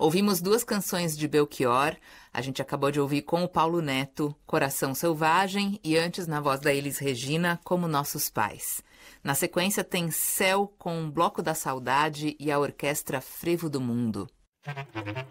Ouvimos duas canções de Belchior. A gente acabou de ouvir com o Paulo Neto, Coração Selvagem, e antes, na voz da Elis Regina, Como Nossos Pais. Na sequência tem Céu com o Bloco da Saudade e a Orquestra Frevo do Mundo.